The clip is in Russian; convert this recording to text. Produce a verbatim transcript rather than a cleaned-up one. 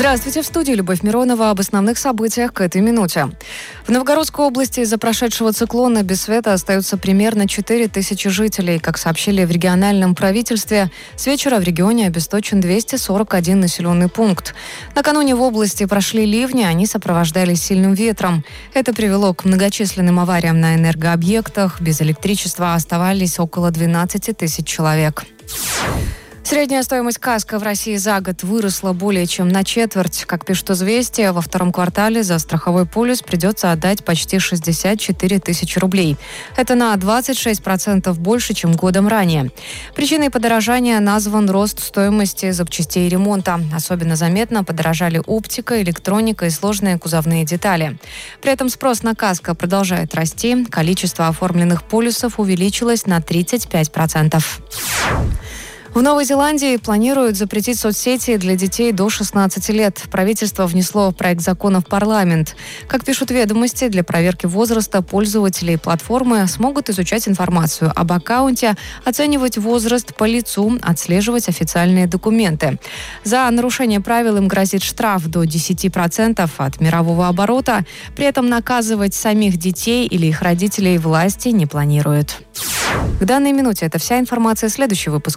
Здравствуйте, в студии Любовь Миронова об основных событиях к этой минуте. В Новгородской области из-за прошедшего циклона без света остаются примерно четыре тысячи жителей. Как сообщили в региональном правительстве, с вечера в регионе обесточен двести сорок один населенный пункт. Накануне в области прошли ливни, они сопровождались сильным ветром. Это привело к многочисленным авариям на энергообъектах. Без электричества оставались около двенадцати тысяч человек. Средняя стоимость каска в России за год выросла более чем на четверть. Как пишут «Известия», во втором квартале за страховой полис придется отдать почти шестьдесят четыре тысячи рублей. Это на двадцать шесть процентов больше, чем годом ранее. Причиной подорожания назван рост стоимости запчастей ремонта. Особенно заметно подорожали оптика, электроника и сложные кузовные детали. При этом спрос на каско продолжает расти. Количество оформленных полисов увеличилось на тридцать пять процентов. В Новой Зеландии планируют запретить соцсети для детей до шестнадцати лет. Правительство внесло проект закона в парламент. Как пишут «Ведомости», для проверки возраста пользователей платформы смогут изучать информацию об аккаунте, оценивать возраст по лицу, отслеживать официальные документы. За нарушение правил им грозит штраф до десяти процентов от мирового оборота. При этом наказывать самих детей или их родителей власти не планируют. К данной минуте это вся информация. Следующий выпуск